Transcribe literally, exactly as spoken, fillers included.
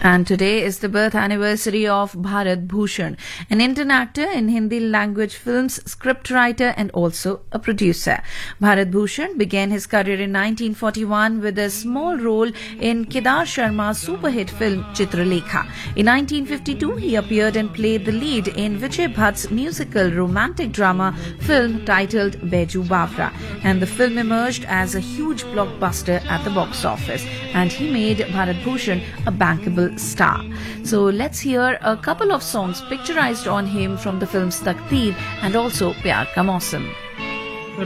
And today is the birth anniversary of Bharat Bhushan, an Indian actor in Hindi language films, scriptwriter and also a producer. Bharat Bhushan began his career in nineteen forty-one with a small role in Kedar Sharma's superhit film Chitralekha. In nineteen fifty-two, he appeared and played the lead in Vijay Bhatt's musical romantic drama film titled Baiju Bawra, and the film emerged as a huge blockbuster at the box office, and he made Bharat Bhushan a bankable star. So let's hear a couple of songs picturized on him from the films Takdeer and also Pyar Ka Mausam.